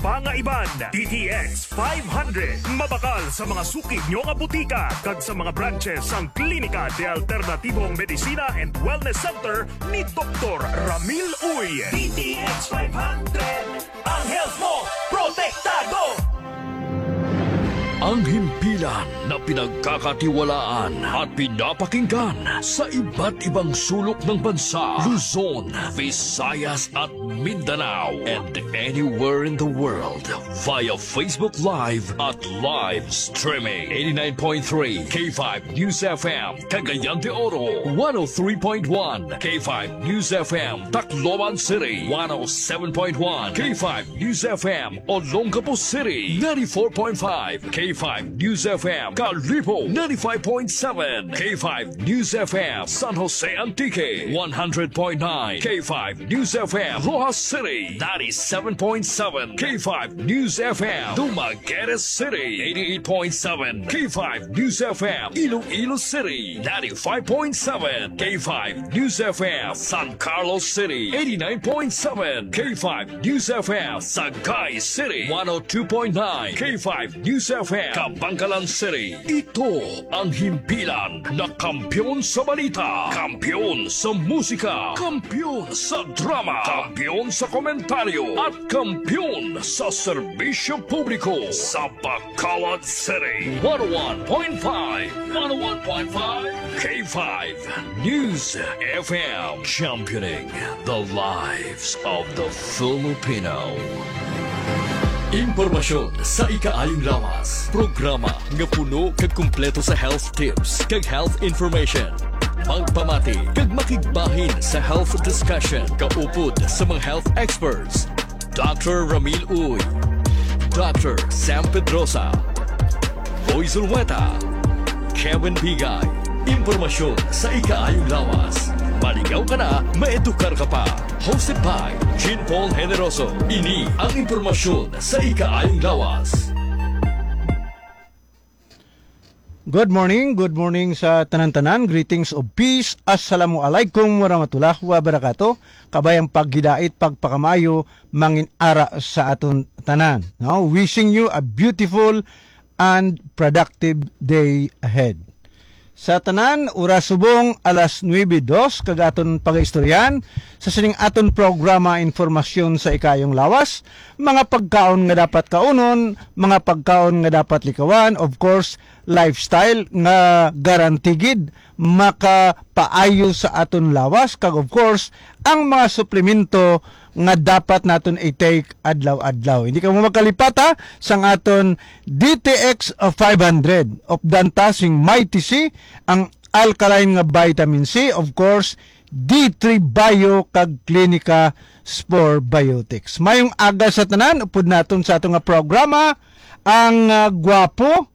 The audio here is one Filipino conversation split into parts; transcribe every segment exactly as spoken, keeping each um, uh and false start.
pangaiban. D T X five hundred. Mabakal sa mga sukid nyo nga butika kag sa mga branches ang Klinika de Alternatibong Medicina and Wellness Center ni Doktor Ramil Uy. D T X five hundred. Ang health mo, protektado! Ang himpilan na pinagkakatiwalaan at pinapakinggan sa iba't ibang sulok ng bansa, Luzon, Visayas at Mindanao, and anywhere in the world via Facebook Live at live streaming. eighty-nine point three K five News F M, Cagayan de Oro, one oh three point one K five News F M, Tacloban City, one oh seven point one K five News F M, Olongapo City, ninety-four point five K five News F M, Calibo, ninety-five point seven K five News F M, San Jose Antique, one hundred point nine K five News F M, Rojas City, ninety-seven point seven K five News F M, Dumaguete City, eighty-eight point seven K five News F M, Iloilo City, ninety-five point seven K five News F M, San Carlos City, eighty-nine point seven K five News F M, Sagay City, one oh two point nine K five News F M, Kabangkalan City. Ito ang himpilan na kampiyon sa balita, kampiyon sa musika, kampiyon sa drama, kampiyon sa komentaryo, at kampiyon sa serbisyo publiko sa Bacolod City. one oh one point five, one oh one point five K five News F M, championing the lives of the Filipino. Impormasyon sa ikaayong lawas. Programa nga puno kag kumpleto sa health tips kag health information. Magpamati kag makigbahin sa health discussion kaupod sa mga health experts. Doctor Ramil Uy, Doctor Sam Pedrosa, Boy Zulweta, Kevin Bigay. Impormasyon sa ikaayong lawas. Maligaw ka na, maedukar ka pa. Hosted by Jean Paul Generoso. Ini ang impormasyon sa ikaayong lawas. Good morning, good morning sa tanan-tanan. Greetings of peace. Assalamualaikum warahmatullahi wabarakatuh. Kabayang paggidait, pagpakamayo, mangin ara sa aton tanan. Now, wishing you a beautiful and productive day ahead. Sa tanan, oras subong alas nuwebe dos kagaton pagaistoryan sa sining aton programa informasyon sa ikayong lawas, mga pagkaon nga dapat kaunon, mga pagkaon nga dapat likawan, of course, lifestyle nga garantigid makapaayo sa aton lawas, kag of course, ang mga suplemento nga dapat naton i-take adlaw-adlaw. Hindi ka mo makalipat ha sang aton D T X five hundred of Dantasing Mighty C, ang alkaline nga vitamin C, of course, D three Bio kag Klinika Spore Biotics. Mayong aga sa tanan, upod naton sa aton nga programa, ang uh, gwapo,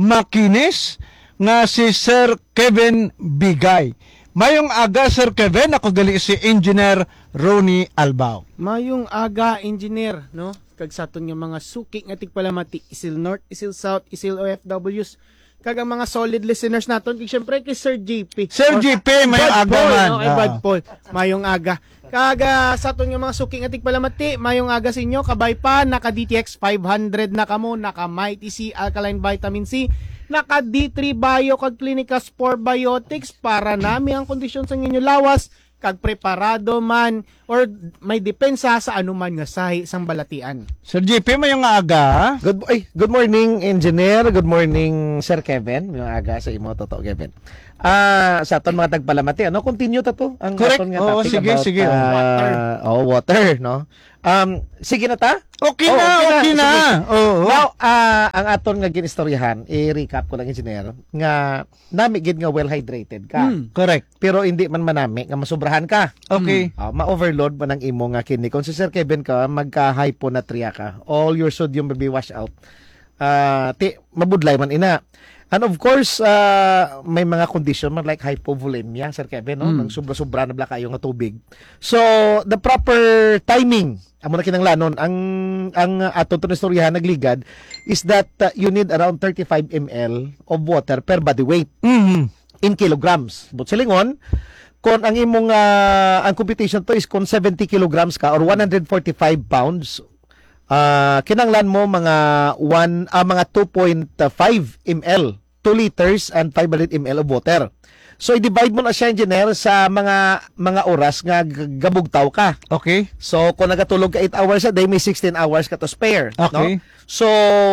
makinis, nga si Sir Kevin Bigay. Mayong aga, Sir Kevin, ako gali si Engineer Ronnie Albao. Mayong aga, Engineer, no? Kag sa aton nga mga suki nga tigpalamati, Isil North, Isil South, Isil O F Ws, kag ang mga solid listeners naton, kag syempre kay Sir J P. Sir J P, mayong aga Paul, man. No? Kay Bad Paul, mayong aga. Kag uh, sa aton nga mga suki nga tigpalamati, mayong aga sa inyo, kabay pa, naka D T X five hundred na kamo, naka Mighty C, Alkaline Vitamin C, naka D three Bio kag Klinika Spore Biotics para nami ang kondisyon sa inyo lawas, kag preparado man or may depensa sa anuman nga sahi sang balatian. Sir J P, mayong aga. Good ay, good morning, Engineer. Good morning, Sir Kevin. Mayong aga sa imo totoo, Kevin. Ah, uh, sa aton mga tagpalamati, ano, continue ta to ang correct. aton nga Oh, topic sige, about sige. Uh, water. Oh, water, no? Um, sige na ta? Okay Oh, na, okay na. Oo. Now, uh, ang aton nga ginistoryahan, i-recap ko lang, Engineer, nga nami gid nga well hydrated ka. Hmm, correct. Pero hindi man manami nga masubrahan ka. Okay. Uh, ma-overload man ang imo nga kidney. Kung si Sir Kevin ka, magka-hyponatria ka. All your sodium will be washed out. Uh, ti, mabudlay man ina. And of course, uh, may mga condition man like hypovolemia, Sir Kevin, no? Mm. Nang sobra-sobra na bala kayo nga tubig. So, the proper timing, amo na kinanglanon, ang ang aton to istoryahan nagligad is that uh, you need around thirty-five milliliters of water per body weight Mm-hmm. in kilograms. But silingon, kung ang imong uh, ang computation to is kung seventy kilograms ka or one hundred forty-five pounds, Ah, kinanglan mo mga one ah, mga two point five milliliters, two liters and five hundred milliliters of water. So i-divide mo na siya, engineer, sa mga mga oras nga g- gabugtaw ka. Okay. So kung nagatulog ka eight hours a day, may sixteen hours ka to spare, Okay. no? So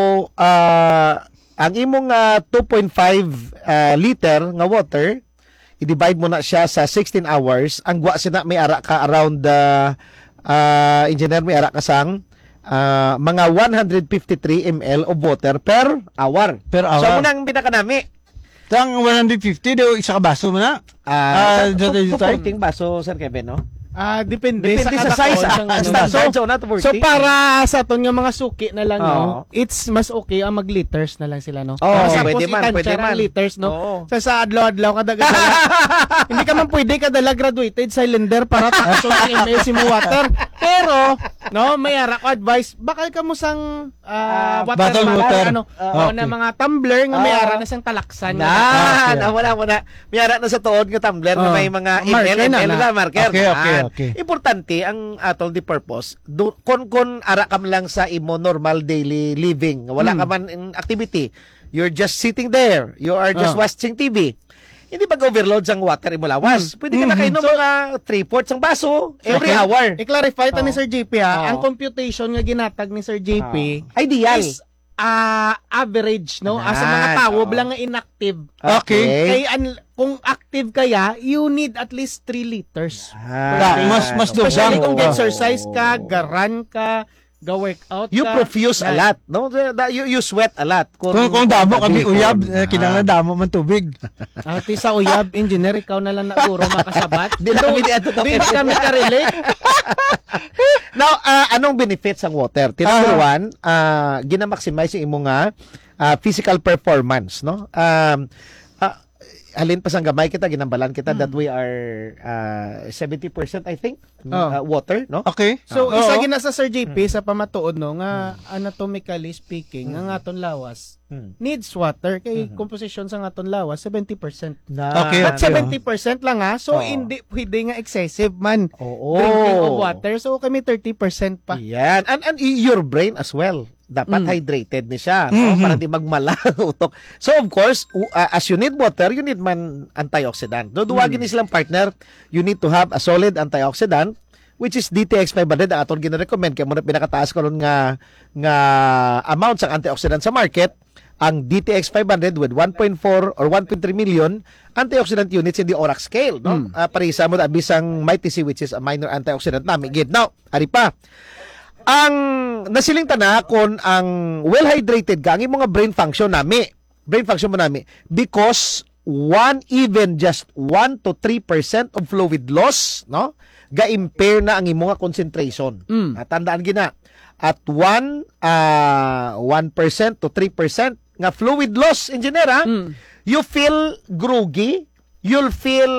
ah ang imong ah, two point five ah, liter nga water, i-divide mo na siya sa sixteen hours. Ang gwa sina may ara ka around uh, uh, engineer, may ara ka sang ah, mga one hundred fifty-three milliliters of water per hour. Per So hour. munang pinakanami. Tang one hundred fifty daw isa ka baso mo na. Ah, Ah, sa- dati- to- to dati- fourteen baso, Sir Kevin, no? Ah, depende, Depende sa kada size, taon, ah. sang Ang ano. standard, So, so not forty. so para sa aton nga mga suki na lang, Oo. no, it's mas okay ang mag-liters na lang sila, no? Oo, Kasi pwede tapos man, itansya pwede ng man. liters, no? Oo. So, sa adlaw-adlaw kada kadala. Hindi ka man pwede kadala graduated cylinder para takso ng ml mo water. Pero, no, may ara ko advice, bakal ka mo sang ah, water, bottle bottle, water. ano, Ah, o na okay. mga tumbler nga may Ah. ara na sang talaksan. Na, Ah, okay. na wala mo na. Mayara na sa tuod nga tumbler na Oh. may mga Marker ml, na ml na. na marker. Okay, okay, Ah, okay. Importante ang atol the purpose. Do, kon kon ara kam lang sa imo normal daily living. Wala Hmm. ka man in activity. You're just sitting there. You are just Ah. watching T V. Hindi mag-overload sang water imo lawas. Pwede ka na Mhm. kayo ng mga three-fourths ang baso every Okay. hour. I-clarify ta ni Oo. Sir J P, ha. Oo. Ang computation nga ginatag ni Sir J P Ah. Ideal. is ah, average, no? As Yan, mga tao, oo. lang nga inactive. Okay. Kaya an- kung active kaya, you need at least three liters. Ah, Yeah, mas- mas dugay. Especially kung Oo. exercise ka, garan ka, ga-workout You ka. profuse a Yan. lot, no? You, you sweat a lot. Kung, kung damo kami uyab, eh, Ah. kinahanglan damo man tubig. Ati sa uyab, engineer, ikaw na lang na guro makasabat. Di na kami di ato Di na kami ka-relate. Now, ah, anong benefits ang water? Ti number one, ah, gina-maximize yung imong nga ah, physical performance, no? Um, ah, halin pa sang gamay kita, ginambalan kita that we are ah, seventy percent, I think, Oh. ah, water, no? Okay. So, Oo. isa gina sa Sir J P sa pamatuod, no, nga anatomically speaking, ang aton lawas Hmm. needs water. Kay composition sa aton lawas, seventy percent. Na, Okay, But okay. seventy percent lang ha. So, Oo. hindi pwede nga excessive man. Oo. Drinking of water. So, kami thirty percent pa. Yan. And, and your brain as well. Dapat Mm. hydrated ni siya, no? Mhm. Para di magmala utok. So of course, u- uh, as you need water, you need man antioxidant. No, duwagin ni silang partner, you need to have a solid antioxidant which is D T X five hundred ang aton gina-recommend kay mo na pinakataas karon nga nga amount sa antioxidant sa market. Ang D T X five hundred with one point four or one point three million antioxidant units in the O R A C scale, no? Uh, parisa mo na bisang Mighty C which is a minor antioxidant nami gid. Now, ari pa. Ang nasiling tana kon ang well hydrated ka ang imong nga brain function nami. Brain function mo nami because one even just one to three percent of fluid loss, no? Ga-impair na ang imong nga concentration. Mm. Ah, tandaan gina. At one uh, one percent to three percent nga fluid loss, engineer, ha? Mm. You feel groggy, you'll feel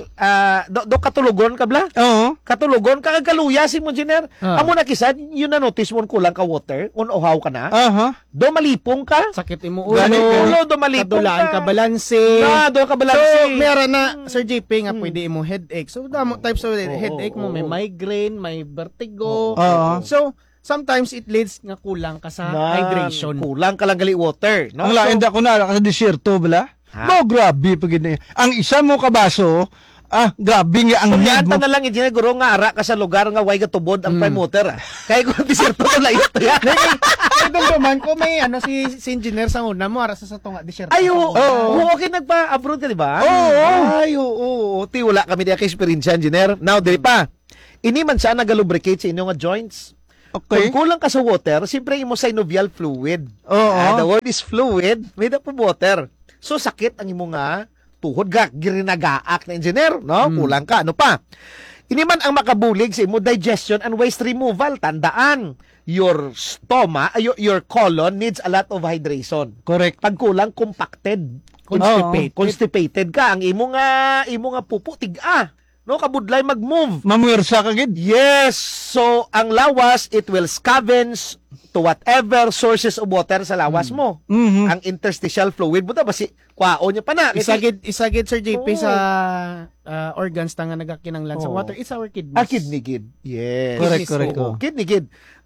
uh, do, do katulugon ka bla? Oo. Katulugon ka kagaluya si mo engineer. Ah. Amo na kisad, yun na notice mo kulang ka water, un uhaw ka na. Aha. Do malipong ka. Sakit imo Gani, ulo. Ulo, do malipong Kadulaan ka balanse. Na, do ka So, balanse. meron na, Sir J P, nga pwede mo headache. So, damo types of headache mo. May oo. migraine, may vertigo. Oo. So, sometimes it leads nga kulang ka sa Na, hydration. Kulang ka lang gali water, no? Ang lain da ko na ka sa desierto bala. Ha? No, grabe pag gini. Ang isa mo kabaso, ah, grabe nga ang need Kunyata mo. na lang engineer guro nga ara ka sa lugar nga way gatubod ang prime water. ah. Kaya kung diserto na ito yan. Idol duman ko may ano si, si engineer sa una mo ara sa sa tunga desierto. Ay, oo. Oo. Oo, okay, nagpa-abroad ka, di ba? Oo. Ay, oo. oo. Ti, wala kami di ka-experience, engineer. Now, di pa. Ini man siya nagalubricate sa inyong nga joints. Okay. Kung kulang ka sa water, siyempre imo synovial fluid. Oo. Ah, the word is fluid made up of water. So, sakit ang imo nga tuhod ga, girinagaak na engineer, no? Kulang ka. Ano pa? Ini man ang makabulig sa imo digestion and waste removal. Tandaan, your stomach, your, your colon needs a lot of hydration. Correct. Pag kulang, compacted. Constipated. Constipated ka. Ang imo nga, imo nga pupo, tiga. no kabudlay mag-move. Mamwersa ka gid. Yes, so ang lawas it will scavenge to whatever sources of water sa lawas mo. Mhm. Ang interstitial fluid mo ta basi kwao niya pa na. Kasi- Isagid isagid Sir J P Oo. sa ah, organs ta nga nagakinanglan sa Oo. water. It's our kidneys. Ah, kidney gid. Yes. Correct, Kidneys, correct. oo. Oh. Kidney gid.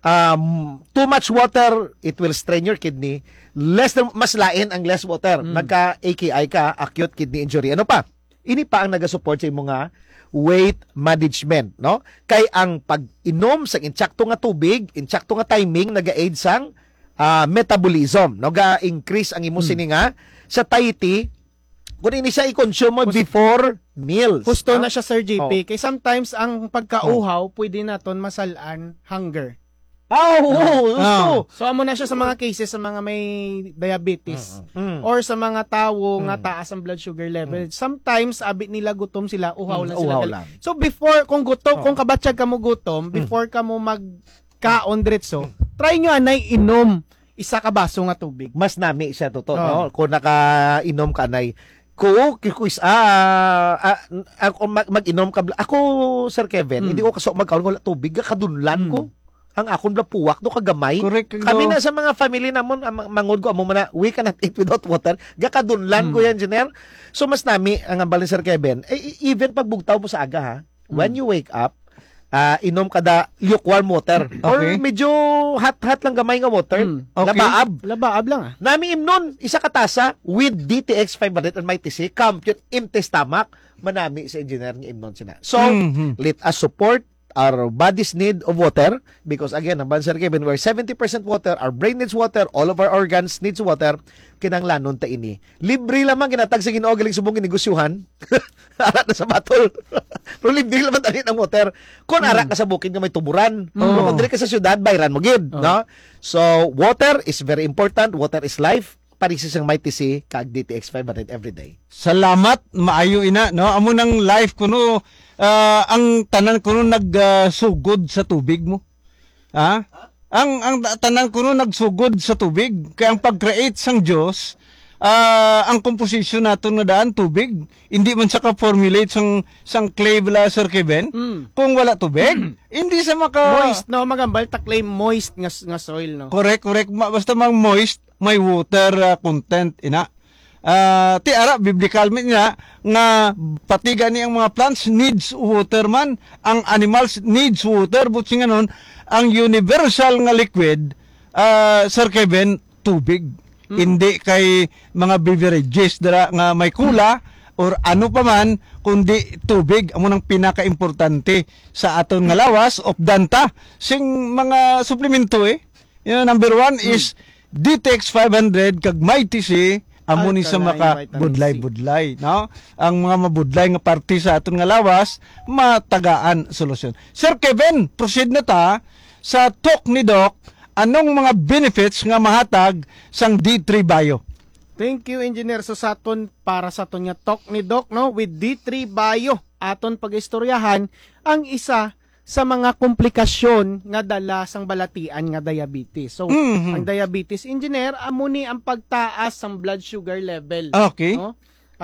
Um, too much water, it will strain your kidney. Less than, mas lain ang less water. Nagka-A K I ka, acute kidney injury. Ano pa? Ini pa ang nagasupport sa imo nga weight management, no? Kay ang pag-inom sa insakto nga tubig, insakto nga timing naga-aid sang ah, metabolism, no? Ga-increase ang imo sininga sa taiti kung ini siya i-consume mo before meals. Gusto no? na siya Sir J P. Oh. Kay sometimes ang pagkauhaw pwede naton masalan hunger. Ah, oo, gusto. Ah. So amo na siya sa mga cases sa mga may diabetes Mm. or sa mga tawo nga taas ang blood sugar level. Sometimes abit nila gutom sila, uhaw Mm, lang sila. uhaw gali- lang. So before kung gutom, kung kabatsyag ka mo gutom, before ka mo magkaon diretso, try nyo anay inom isa ka baso nga tubig. Mas nami siya totoo, Oh. no? Kung nakainom ka nay ko kikuis ah, ah ako mag, mag-inom ka bla- ako Sir Kevin, hindi ko kaso magkaon wala tubig kadunlan ko. Ang akon puwak no kagamay. Correct. Kami na sa mga family namon ang mangod ko amo man na we cannot eat without water. Gakadunlan ko yan engineer. So mas nami ang ambal ni Sir Kevin. Eh, even pag bugtaw mo sa aga ha. When you wake up, ah inom kada lukewarm water or Okay. medyo hot-hot lang gamay nga water. Mm. Okay. Labaab. Labaab lang ah. Nami imnon isa ka tasa with D T X five hundred and my T C compute empty stomach manami sa engineer nga imnon sina. So Mhm. let us support our body's need of water because again ang Sir Kevin we're seventy percent water, our brain needs water, all of our organs needs water, kinanglanon ta ini. Libre lamang ginatag sa Ginoo galing subong ginegosyohan. Ara na sa batol. Pero libre lamang tani ng water. Kung ara ka sa bukid nga may tuburan, Oo. kung diri ka sa syudad bayran mo gid, no? So water is very important, water is life. Parisis ang mighty si kag D T X five hundred every day. Salamat, maayo ina, no? Amo nang life kuno ah, ang tanan kuno nagsugod sa tubig mo. Ha? Ang ang tanan kuno nagsugod sa tubig kaya ang pag-create sang Dios ah, ang composition nato nga daan tubig, hindi man sa ka-formulate sang sang clay bala Sir Kevin. Mm. Kung wala tubig, hindi sa maka Moist no magambal taklay moist nga nga soil no. Correct, correct. Ma- Basta mang moist, may water uh, content ina. Ah, ti ara biblical man nga nga patiga ni ang mga plants needs water man, ang animals needs water but singa nun, ang universal nga liquid ah, Sir Kevin tubig. Hindi kay mga beverages dara nga may kula or ano pa man kundi tubig amo nang pinaka-importante sa aton nga lawas of danta sing mga suplemento eh. Yung number one is D T X five hundred kag Mighty C amo ni sa Alkaline maka vitamin C. budlay-budlay, no? Ang mga mabudlay nga parte sa aton nga lawas matagaan solusyon. Sir Kevin, proceed na ta sa talk ni Doc. Anong mga benefits nga mahatag sang D three Bio? Thank you engineer so saton para sa aton nga talk ni Doc no with D three Bio aton pagistoryahan ang isa sa mga komplikasyon nga dala sang balatian nga diabetes. So Mhm. ang diabetes engineer amo ni ang pagtaas sang blood sugar level. Okay. No?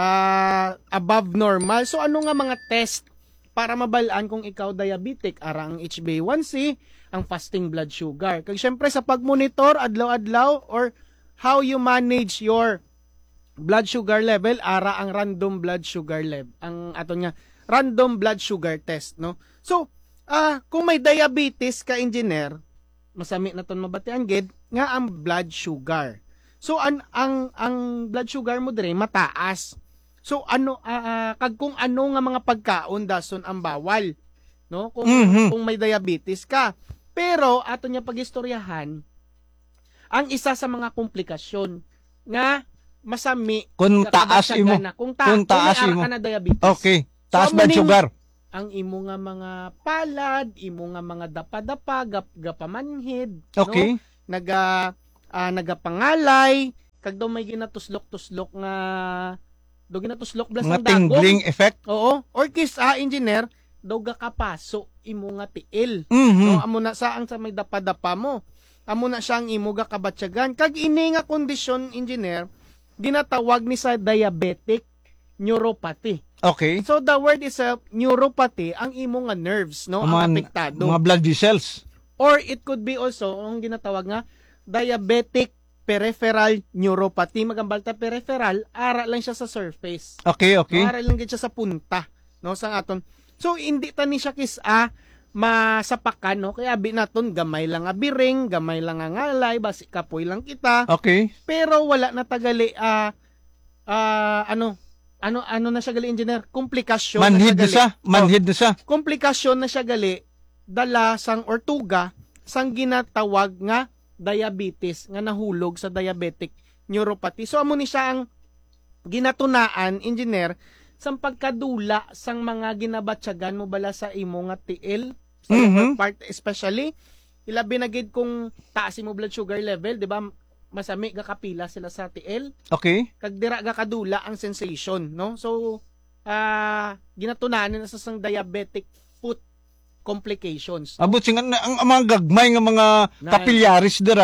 Ah, above normal. So ano nga mga test para mabalaan kung ikaw diabetic? Ara ang H b A one C, ang fasting blood sugar. Kag syempre sa pagmonitor adlaw-adlaw or how you manage your blood sugar level, ara ang random blood sugar level. Ang ato nga random blood sugar test, no? So, ah kung may diabetes ka engineer, masami na ton mabatian gid nga ang blood sugar. So an ang ang blood sugar mo dire mataas. So ano ah, ah, kag kung ano nga mga pagkaon dason ang bawal, no? Kung Mhm. kung may diabetes ka. Pero ato niya pagistoryahan ang isa sa mga komplikasyon nga masami Kung nga taas kabatsagan imo. na. Kung, ta- Kung taas kung may ara imo. ka na diabetes. Okay. Taas So, blood muning- sugar. Ang imo nga mga palad, imo nga mga dapa-dapa, gap gapamanhid, Okay. no? Naga ah, nagapangalay, kag daw may ginatuslok-tuslok nga do ginatuslok blas Mga ng dagom. tingling effect. Oo, or kis ah, engineer, daw gakapaso imo nga tiil. Mhm. No, amo na sa ang sa may dapa-dapa mo. Amo na siyang imo ga kabatyagan. Kag ini nga kondisyon engineer ginatawag ni sa diabetic neuropathy. Okay. So the word is a neuropathy, ang imo nga nerves, no, ang Mga, apektado. mga blood vessels. Or it could be also, ang ginatawag nga, diabetic peripheral neuropathy. Magambalta peripheral, ara lang siya sa surface. Okay, okay. No, ara lang gid siya sa punta, no, sa aton. So hindi ta ni siya kisa masapakan, no, kaya abi naton gamay lang nga biring, gamay lang nga ngalay, basi kapoy lang kita. Okay. Pero wala na tagali ah ah, ano ano ano na siya gali engineer, komplikasyon Manhid na na siya siya. gali. Manhid na siya. Komplikasyon na siya gali dala sang ortuga sang ginatawag nga diabetes nga nahulog sa diabetic neuropathy. So amo ni siya ang ginatunaan engineer sang pagkadula sang mga ginabatyagan mo bala sa imo nga tiil sa Mhm. lower part especially ilabi na gid kung taas mo blood sugar level, di ba? Masami ga kapila sila sa tiil Okay. kag dira ga kadula ang sensation, no? So ah ginatunan na sa sang diabetic foot complications. Abot sing ang, ang, ang mga gagmay nga mga Nice. kapilyaris dira